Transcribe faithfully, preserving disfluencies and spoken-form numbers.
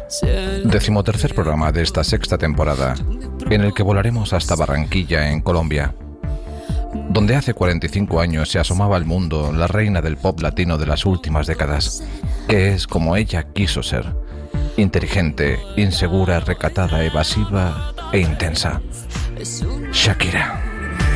Decimotercer programa de esta sexta temporada, en el que volaremos hasta Barranquilla, en Colombia, donde hace cuarenta y cinco años se asomaba al mundo la reina del pop latino de las últimas décadas, que es como ella quiso ser: inteligente, insegura, recatada, evasiva e intensa. Shakira.